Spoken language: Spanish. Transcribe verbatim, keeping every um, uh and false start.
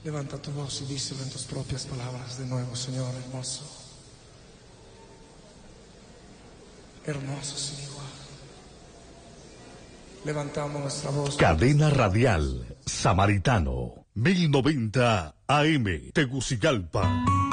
Levanta tu voz y díselo en tus propias palabras de nuevo, Señor, hermoso. Hermoso sin igual. Levantamos nuestra voz. Cadena Radial Samaritano, mil noventa A M, Tegucigalpa.